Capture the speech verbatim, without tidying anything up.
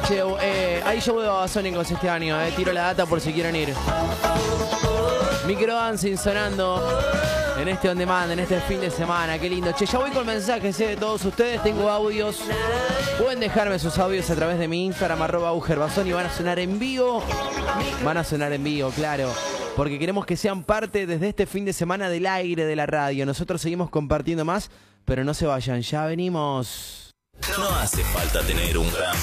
Che, eh, hay show de Babasónicos este año, eh. Tiro la data por si quieren ir. Microdancing sonando en este on demand, en este fin de semana. Qué lindo. Che, ya voy con mensajes eh, de todos ustedes. Tengo audios. Pueden dejarme sus audios a través de mi Instagram, arroba Ugerbazón, y van a sonar en vivo. Van a sonar en vivo, claro. Porque queremos que sean parte desde este fin de semana del aire de la radio. Nosotros seguimos compartiendo más, pero no se vayan. Ya venimos. No hace falta tener un gran